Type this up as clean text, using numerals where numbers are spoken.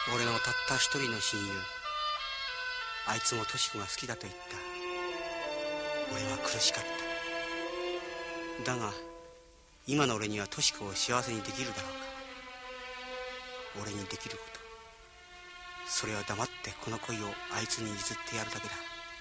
俺のたった一人の親友、あいつもトシコが好きだと言った。俺は苦しかった。だが今の俺にはトシコを幸せにできるだろうか。俺にできること、それは黙ってこの恋をあいつに譲ってやるだけだ。